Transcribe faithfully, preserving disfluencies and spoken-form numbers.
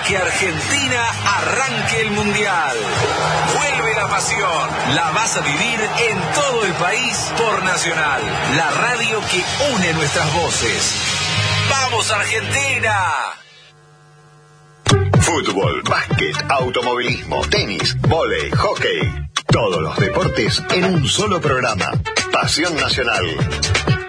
para que Argentina arranque el Mundial. Vuelve la pasión. La vas a vivir en todo el país por Nacional, la radio que une nuestras voces. ¡Vamos, Argentina! Fútbol, básquet, automovilismo, tenis, vóley, hockey. Todos los deportes en un solo programa. Pasión Nacional.